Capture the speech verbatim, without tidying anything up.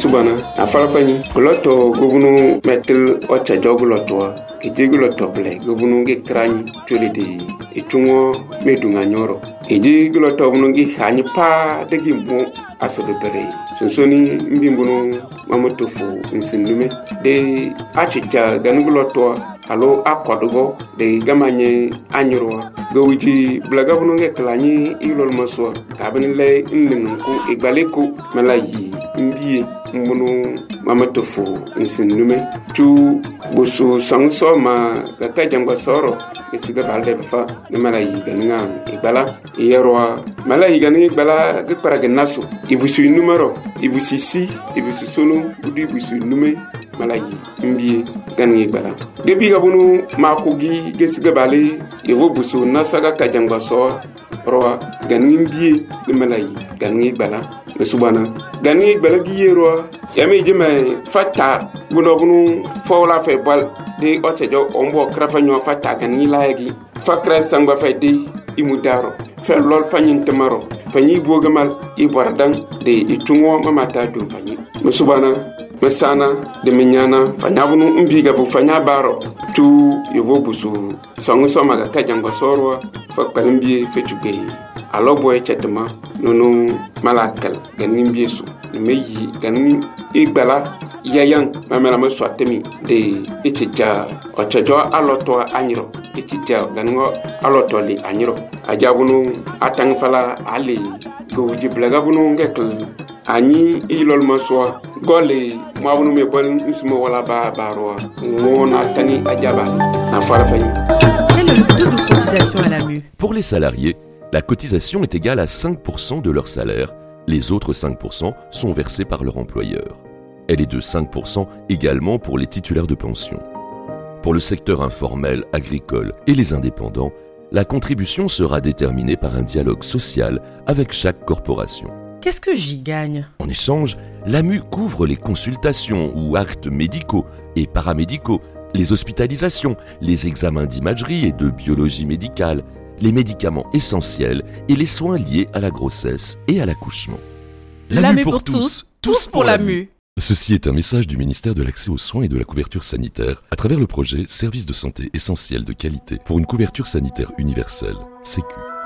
subana afalafani gloto gobunu metel ocha jogloto ke jigloto ble gobunu ge krani tolede etungo medunga nyoro e jigloto bunu gi hani pa degi mo asabere sonsoni mbimbunu mamotofu nsinlume de achicha ganugloto alo akodogo de gamanye anyro gowiji blaga bunu ge klani ilol maswa kabin le nningu igbaleko malayi mbiye mbunu mamatofu nsinlume tu busu sangso ma gata jangwa soro esiga balde fa ne malayi ganinga igbala yerwa malayi ganinga igbala ge paraga naso ibusu numero ibusu si ibusu sunu budi ibusu nume malayi mbiye ganinga igbala gebi gabunu makogi gesiga bale yevo busu nasaga kajangwa so ro ganinga mbiye ne malayi ganinga igbala mesubana ganinga igbala giyero yami jime fata buno bunu fawla fe bal de otejo ombo krafa nyo fata ganinga laagi fakra sangba fe de imudaro fe lol fanyin temaro fanyi bogamal ibordan de itungo mamata dum fanyi mesubana mesana de menyana fanyabunu mbiga bu fanya baro tu yevo busu sangu somaga kajango sorwa fakpalimbi fetuge alo boy chetma nono malakal ganin biesu meyi ganin igbala yayan mamela me swatemi de ichija ochajo aloto anyiro ichija ganin aloto li anyiro ajabunu atang fala ali go jiblaga bunu ngekl ani ilol maswa gole mabunu me bol nsmo wala ba baro wona tani ajaba na farafani. Quel est le taux de cotisation à la M U? Pour les salariés, la cotisation est égale à cinq pour cent de leur salaire. Les autres cinq pour cent sont versés par leur employeur. Elle est de cinq pour cent également pour les titulaires de pension. Pour le secteur informel, agricole et les indépendants, la contribution sera déterminée par un dialogue social avec chaque corporation. Qu'est-ce que j'y gagne? En échange, l'A M U couvre les consultations ou actes médicaux et paramédicaux, les hospitalisations, les examens d'imagerie et de biologie médicale, les médicaments essentiels et les soins liés à la grossesse et à l'accouchement. L'A M U pour tous, tous pour l'A M U. Ceci est un message du ministère de l'Accès aux soins et de la couverture sanitaire à travers le projet Services de santé essentiels de qualité pour une couverture sanitaire universelle, Sécu.